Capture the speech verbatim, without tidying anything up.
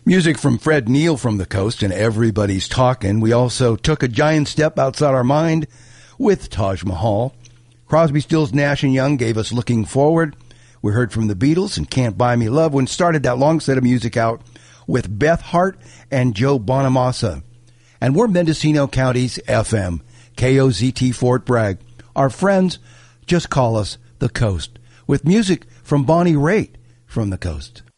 Music from Fred Neil from the Coast and Everybody's Talkin'. We also took a giant step outside our mind with Taj Mahal. Crosby, Stills, Nash and Young gave us Looking Forward. We heard from the Beatles and Can't Buy Me Love when started that long set of music out with Beth Hart and Joe Bonamassa. And we're Mendocino County's F M, K O Z T Fort Bragg. Our friends just call us the Coast, with music from Bonnie Raitt from the Coast.